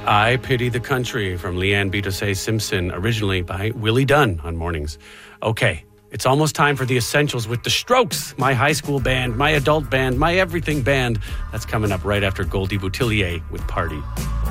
I Pity the Country from Leanne Beatosay Simpson, originally by Willie Dunn on Mornings. Okay, it's almost time for the essentials with The Strokes, my high school band, my adult band, my everything band. That's coming up right after Goldie Boutillier with Party.